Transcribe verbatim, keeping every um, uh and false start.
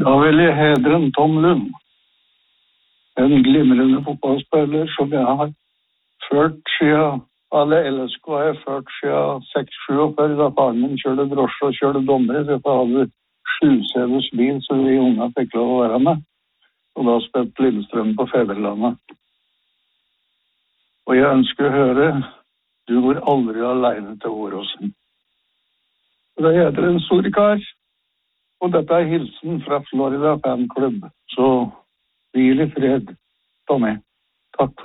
Da vil jeg hedre en Tom Lund, en glimrende fotballspiller som jeg har ført siden, alle L S K har jeg ført siden seks sjuogfyrre, da faren min kjørte drosje og kjørte dommer, så jeg hadde sjuseters bil, så vi unge fikk lov å være med. Og da spilte Lillestrøm på Federlandet. Og jeg ønsker å høre, du går aldri alene til Åråsen. Det heter en stor kar. Og dette er hilsen fra Florida Fanklubb. Så hvil i fred, Tommy. Takk for